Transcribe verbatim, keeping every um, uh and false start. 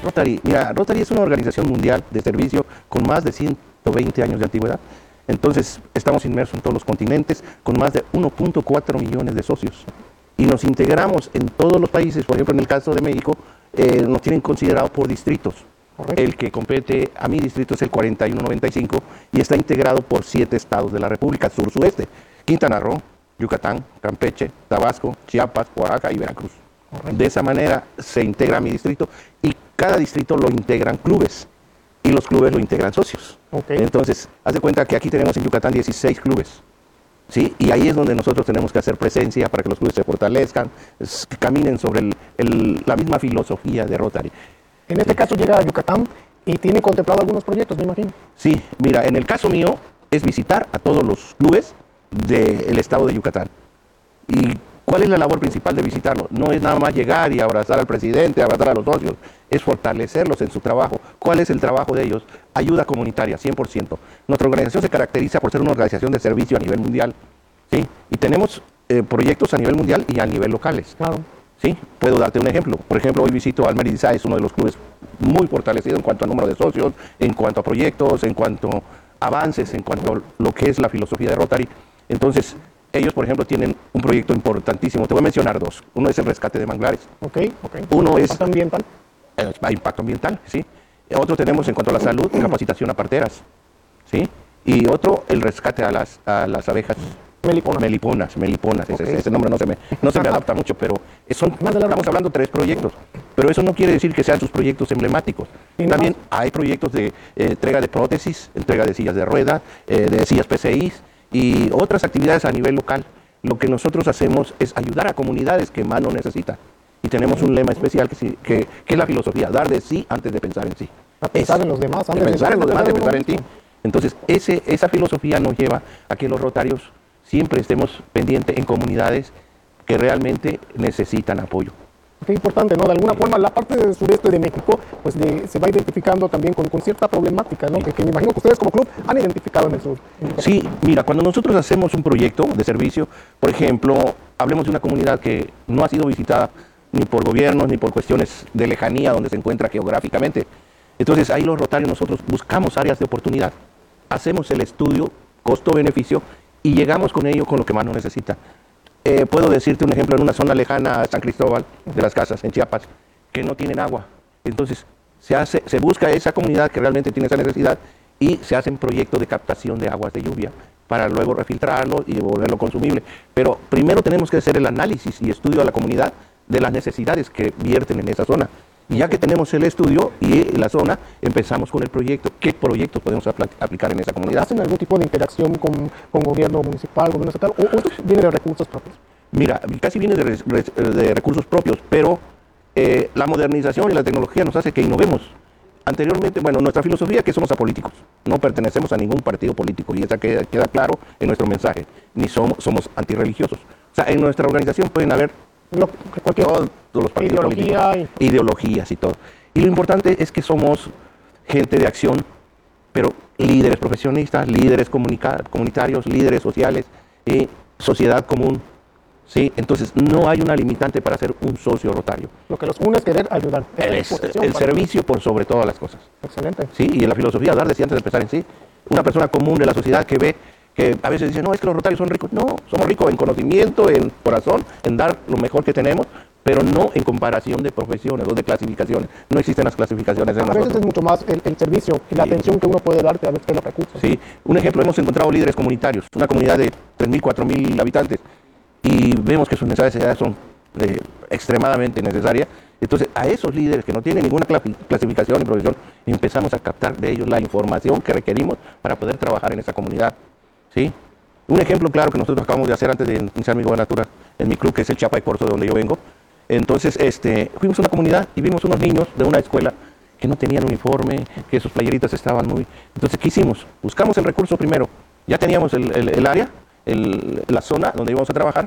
Rotary, mira, Rotary es una organización mundial de servicio con más de ciento veinte años de antigüedad. Entonces, estamos inmersos en todos los continentes con más de uno punto cuatro millones de socios. Y nos integramos en todos los países. Por ejemplo, en el caso de México, eh, nos tienen considerado por distritos. Correcto. El que compete a mi distrito es el cuarenta y uno noventa y cinco y está integrado por siete estados de la República sur-sureste: Quintana Roo, Yucatán, Campeche, Tabasco, Chiapas, Oaxaca y Veracruz. Correcto. De esa manera se integra mi distrito y cada distrito lo integran clubes y los clubes lo integran socios. Okay. Entonces, haz de cuenta que aquí tenemos en Yucatán dieciséis clubes, ¿sí? Y ahí es donde nosotros tenemos que hacer presencia para que los clubes se fortalezcan, que caminen sobre el, el, la misma filosofía de Rotary. En este sí. caso llega a Yucatán y tiene contemplado algunos proyectos, me imagino. Sí, mira, en el caso mío es visitar a todos los clubes del estado de Yucatán. ¿Y cuál es la labor principal de visitarlos? No es nada más llegar y abrazar al presidente, abrazar a los socios, es fortalecerlos en su trabajo. ¿Cuál es el trabajo de ellos? Ayuda comunitaria, cien por ciento. Nuestra organización se caracteriza por ser una organización de servicio a nivel mundial, ¿sí? Y tenemos eh, proyectos a nivel mundial y a nivel locales. Claro. ¿Sí? Puedo darte un ejemplo. Por ejemplo, hoy visito al Mérida, es uno de los clubes muy fortalecido en cuanto a número de socios, en cuanto a proyectos, en cuanto a avances, en cuanto a lo que es la filosofía de Rotary. Entonces, ellos, por ejemplo, tienen un proyecto importantísimo. Te voy a mencionar dos. Uno es el rescate de manglares. Ok, ok. Uno es... ¿Impacto ambiental? Eh, impacto ambiental, sí. Otro tenemos en cuanto a la salud, capacitación a parteras, ¿sí? Y otro, el rescate a las, a las abejas. Meliponas. Meliponas, meliponas. Okay. Ese, ese nombre no se me, no se me adapta mucho, pero son, estamos hablando de tres proyectos. Pero eso no quiere decir que sean sus proyectos emblemáticos. También hay proyectos de eh, entrega de prótesis, entrega de sillas de rueda, eh, de sillas P C Is y otras actividades a nivel local. Lo que nosotros hacemos es ayudar a comunidades que más lo necesitan. Y tenemos un lema especial que, que, que es la filosofía, dar de sí antes de pensar en sí. A pensar es, en los demás, antes de pensar en los demás, de pensar en ti. Entonces, ese, esa filosofía nos lleva a que los rotarios siempre estemos pendientes en comunidades que realmente necesitan apoyo. Qué importante, ¿no? De alguna sí. forma, la parte del sureste de México pues de, se va identificando también con, con cierta problemática, ¿no? Sí. Que, que me imagino que ustedes como club han identificado en el sur. Sí, mira, cuando nosotros hacemos un proyecto de servicio, por ejemplo, hablemos de una comunidad que no ha sido visitada ni por gobiernos, ni por cuestiones de lejanía donde se encuentra geográficamente. Entonces, ahí los rotarios nosotros buscamos áreas de oportunidad, hacemos el estudio costo-beneficio y llegamos con ello con lo que más nos necesita. Eh, puedo decirte un ejemplo en una zona lejana a San Cristóbal de las Casas, en Chiapas, que no tienen agua. Entonces, se, hace, se busca esa comunidad que realmente tiene esa necesidad y se hacen proyectos de captación de aguas de lluvia para luego refiltrarlo y devolverlo consumible. Pero primero tenemos que hacer el análisis y estudio a la comunidad de las necesidades que vierten en esa zona. Y ya que tenemos el estudio y la zona, empezamos con el proyecto. ¿Qué proyectos podemos apl- aplicar en esa comunidad? ¿Hacen algún tipo de interacción con, con gobierno municipal, gobierno estatal, o, o viene de recursos propios? Mira, casi viene de, re, de recursos propios, pero eh, la modernización y la tecnología nos hace que innovemos. Anteriormente, bueno, nuestra filosofía es que somos apolíticos, no pertenecemos a ningún partido político, y esa queda, queda claro en nuestro mensaje, ni somos, somos antirreligiosos. O sea, en nuestra organización pueden haber Lo, cualquier todos, todos los partidos ideología políticos, y... ideologías y todo. Y lo importante es que somos gente de acción, pero líderes profesionistas, líderes comunitarios, líderes sociales, y sociedad común. ¿Sí? Entonces, no hay una limitante para ser un socio rotario. Lo que los une es querer ayudar. El, es, el servicio por sobre todas las cosas. Excelente. ¿Sí? Y en la filosofía, dar de sí antes de empezar en sí. Una persona común de la sociedad que ve que a veces dicen, no, es que los rotarios son ricos. No, somos ricos en conocimiento, en corazón, en dar lo mejor que tenemos, pero no en comparación de profesiones o de clasificaciones. No existen las clasificaciones en nosotros. A veces es mucho más el, el servicio y la sí. atención que uno puede darte a los recursos. Sí, un ejemplo, hemos encontrado líderes comunitarios, una comunidad de tres mil, cuatro mil habitantes, y vemos que sus necesidades son eh, extremadamente necesarias. Entonces, a esos líderes que no tienen ninguna clasificación y profesión, empezamos a captar de ellos la información que requerimos para poder trabajar en esa comunidad. ¿Sí? Un ejemplo claro que nosotros acabamos de hacer antes de iniciar mi gobernatura en mi club, que es el Chiapa y Corzo, de donde yo vengo. Entonces, este, fuimos a una comunidad y vimos unos niños de una escuela que no tenían uniforme, que sus playeritas estaban muy... Entonces, ¿qué hicimos? Buscamos el recurso primero. Ya teníamos el, el, el área, el, la zona donde íbamos a trabajar,